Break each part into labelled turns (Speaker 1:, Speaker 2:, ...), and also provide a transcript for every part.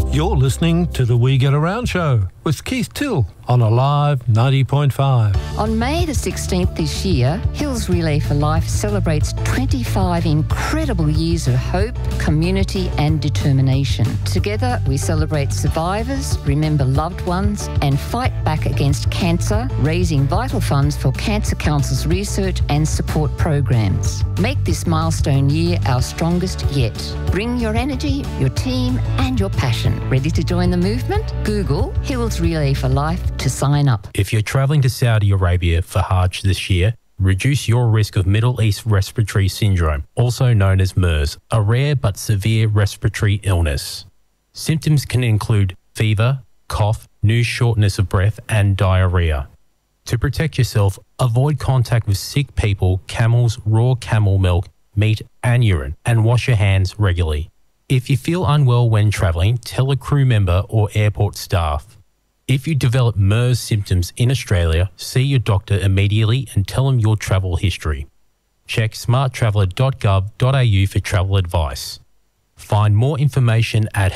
Speaker 1: You're listening to the We Get Around Show with Keith Till on Alive 90.5.
Speaker 2: On May the 16th this year, Hills Relay for Life celebrates 25 incredible years of hope, community and determination. Together, we celebrate survivors, remember loved ones and fight back against cancer, raising vital funds for Cancer Council's research and support programs. Make this milestone year our strongest yet. Bring your energy, your team and your passion. Ready to join the movement? Google Hills Relay for Life to sign up.
Speaker 3: If you're travelling to Saudi Arabia for Hajj this year, reduce your risk of Middle East Respiratory Syndrome, also known as MERS, a rare but severe respiratory illness. Symptoms can include fever, cough, new shortness of breath, and diarrhea. To protect yourself, avoid contact with sick people, camels, raw camel milk, meat, and urine, and wash your hands regularly. If you feel unwell when travelling, tell a crew member or airport staff. If you develop MERS symptoms in Australia, see your doctor immediately and tell them your travel history. Check smarttraveller.gov.au for travel advice. Find more information at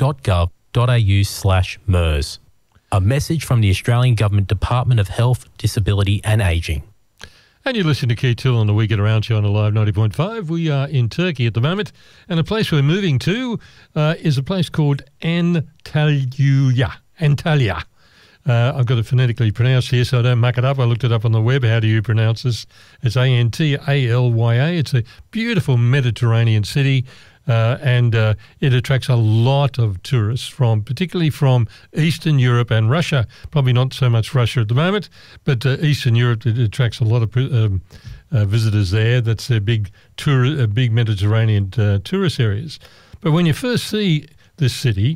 Speaker 3: health.gov.au/MERS. A message from the Australian Government Department of Health, Disability and Ageing.
Speaker 4: And you're listening to Keith Till on the We Get Around Show on Alive 90.5. We are in Turkey at the moment, and a place we're moving to is a place called Antalya. Antalya. I've got it phonetically pronounced here, so I don't muck it up. I looked it up on the web. How do you pronounce this? It's Antalya. It's a beautiful Mediterranean city, and it attracts a lot of tourists particularly from Eastern Europe and Russia. Probably not so much Russia at the moment, but Eastern Europe, it attracts a lot of visitors there. That's their big Mediterranean tourist areas. But when you first see this city,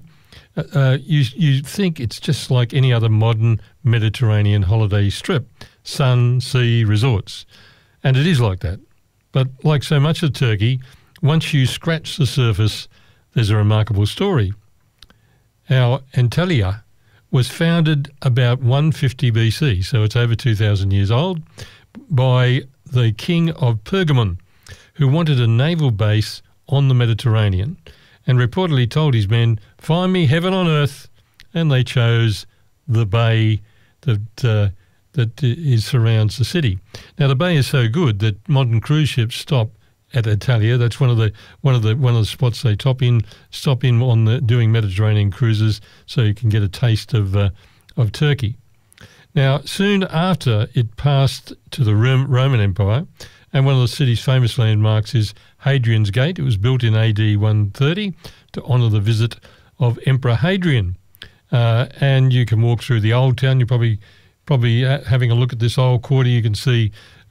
Speaker 4: you think it's just like any other modern Mediterranean holiday strip, sun, sea, resorts. And it is like that. But like so much of Turkey, once you scratch the surface, there's a remarkable story. Our Antalya was founded about 150 BC, so it's over 2,000 years old, by the king of Pergamon, who wanted a naval base on the Mediterranean and reportedly told his men, "Find me heaven on earth," and they chose the bay that surrounds the city. Now the bay is so good that modern cruise ships stop at Antalya. That's one of the spots they stop in on doing Mediterranean cruises, so you can get a taste of Turkey. Now, soon after, it passed to the Roman Empire, and one of the city's famous landmarks is Hadrian's Gate. It was built in AD 130 to honour the visit of Emperor Hadrian. And you can walk through the old town. You're probably having a look at this old quarter. You can see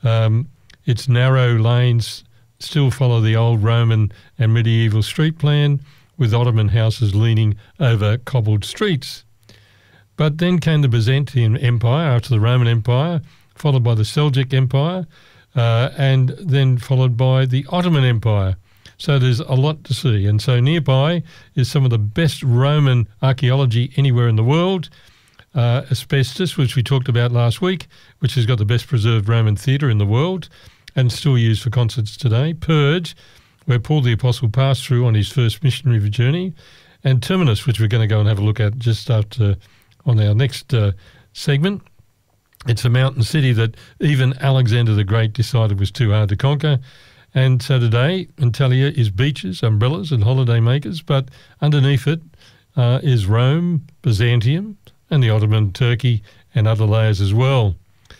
Speaker 4: its narrow lanes still follow the old Roman and medieval street plan, with Ottoman houses leaning over cobbled streets. But then came the Byzantine Empire after the Roman Empire, followed by the Seljuk Empire, and then followed by the Ottoman Empire. So there's a lot to see. And so nearby is some of the best Roman archaeology anywhere in the world. Asbestos, which we talked about last week, which has got the best preserved Roman theatre in the world and still used for concerts today. Purge, where Paul the Apostle passed through on his first missionary journey. And Terminus, which we're going to go and have a look at just after on our next segment. It's a mountain city that even Alexander the Great decided was too hard to conquer. And so today, Antalya is beaches, umbrellas and holiday makers, but underneath it is Rome, Byzantium, and the Ottoman Turkey and other layers as well.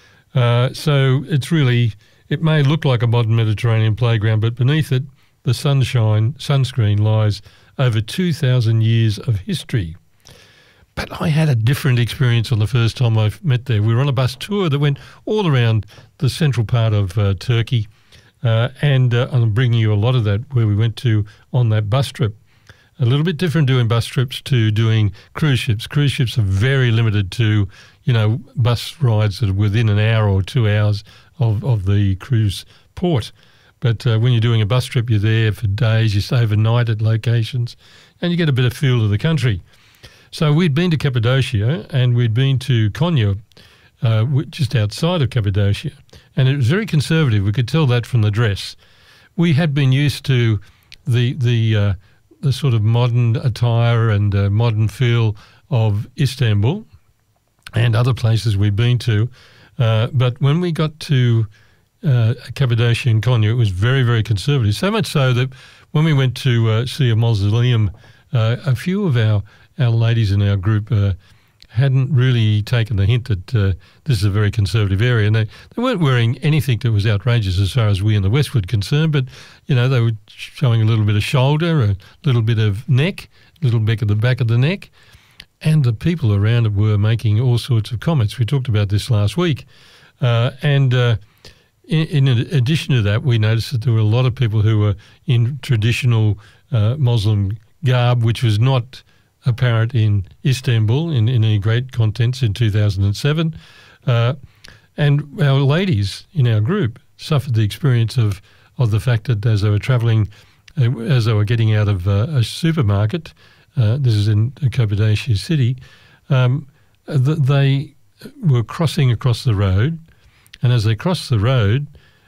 Speaker 4: So it's really, it may look like a modern Mediterranean playground, but beneath it, the sunscreen lies over 2,000 years of history. But I had a different experience on the first time I met there. We were on a bus tour that went all around the central part of Turkey, and I'm bringing you a lot of that where we went to on that bus trip. A little bit different doing bus trips to doing cruise ships. Cruise ships are very limited to, bus rides that are within an hour or 2 hours of the cruise port. But when you're doing a bus trip, you're there for days, you stay overnight at locations, and you get a bit of feel of the country. So we'd been to Cappadocia and we'd been to Konya, just outside of Cappadocia, and it was very conservative. We could tell that from the dress. We had been used to the the sort of modern attire and modern feel of Istanbul and other places we've been to. But when we got to Cappadocia and Konya, it was very, very conservative. So much so that when we went to see a mausoleum, a few of our ladies in our group hadn't really taken the hint that this is a very conservative area. And they weren't wearing anything that was outrageous as far as we in the West were concerned, but, you know, they were showing a little bit of shoulder, a little bit of neck, a little bit of the back of the neck. And the people around it were making all sorts of comments. We talked about this last week. In addition to that, we noticed that there were a lot of people who were in traditional Muslim garb, which was not apparent in Istanbul in any great contents in 2007. And our ladies in our group suffered the experience of the fact that as they were travelling, as they were getting out of a supermarket, this is in Cappadocia city, they were crossing across the road, and as they crossed the road,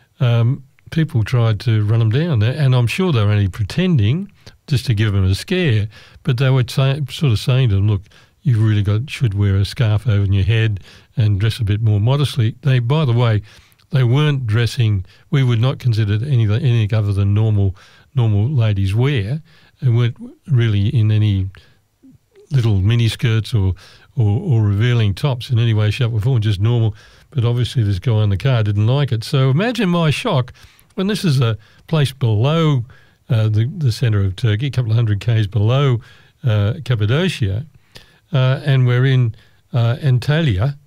Speaker 4: people tried to run them down. And I'm sure they were only pretending just to give them a scare, but they were sort of saying to them, look, you really should wear a scarf over your head and dress a bit more modestly. By the way, they weren't dressing, we would not consider it anything other than normal ladies wear, and weren't really in any little mini skirts or revealing tops in any way, shape or form, just normal. But obviously this guy in the car didn't like it. So imagine my shock when this is a place below the centre of Turkey, a couple of hundred k's below Cappadocia, and we're in Antalya,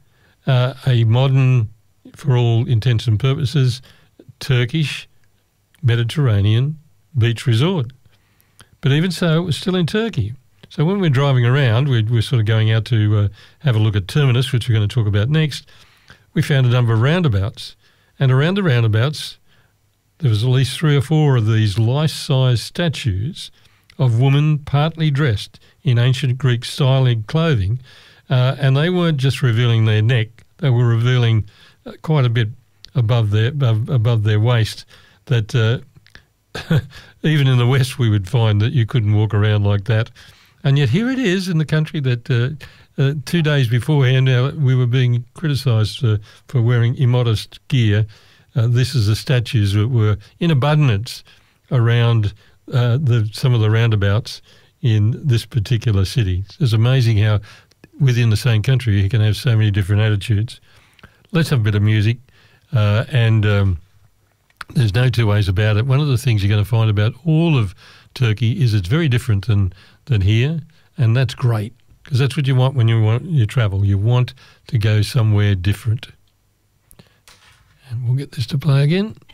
Speaker 4: a modern, for all intents and purposes, Turkish Mediterranean beach resort. But even so, it was still in Turkey. So when we're driving around, we're sort of going out to have a look at Terminus, which we're going to talk about next. We found a number of roundabouts. And around the roundabouts, there was at least 3 or 4 of these life-size statues of women partly dressed in ancient Greek styling clothing. And they weren't just revealing their neck, they were revealing quite a bit above their waist that even in the West we would find that you couldn't walk around like that. And yet here it is in the country that 2 days beforehand we were being criticised for wearing immodest gear. This is the statues that were in abundance around some of the roundabouts in this particular city. It's amazing how within the same country you can have so many different attitudes. Let's have a bit of music and there's no two ways about it. One of the things you're going to find about all of Turkey is it's very different than here, and that's great because that's what you want when you travel. You want to go somewhere different. And we'll get this to play again.